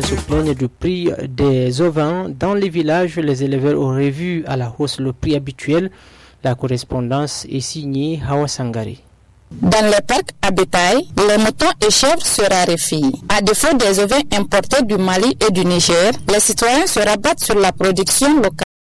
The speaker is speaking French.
se plaignent du prix des ovins. Dans les villages, les éleveurs ont revu à la hausse le prix habituel. La correspondance est signée Hawa Sangari. Dans les parcs à bétail, les moutons et chèvres se raréfient. À défaut des ovins importés du Mali et du Niger, les citoyens se rabattent sur la production locale.